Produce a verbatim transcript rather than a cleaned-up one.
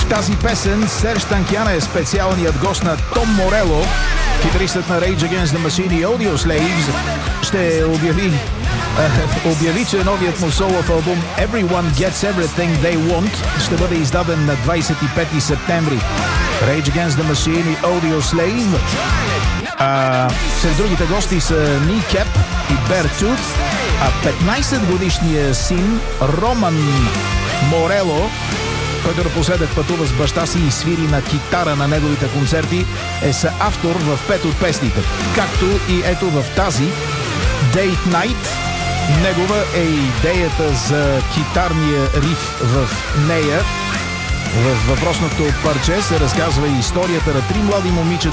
тази песен Серж Танкян е специалният гост на Том Морело. Китаристът на Rage Against the Machine и Audioslaves ще обяви, е, обяви, че новият му солов албум Everyone Gets Everything They Want ще бъде издаден на двадесет и пети септември. Rage Against the Machine и Audioslave. А, сред другите гости са Kneecap и Beartooth, а петнадесетгодишният син Роман Морело, който напоследък пътува с баща си и свири на китара на неговите концерти, е съавтор в пет от песните. Както и ето в тази Date Night. Негова е идеята за китарния риф в нея. В въпросното парче се разказва и историята на три млади момичета,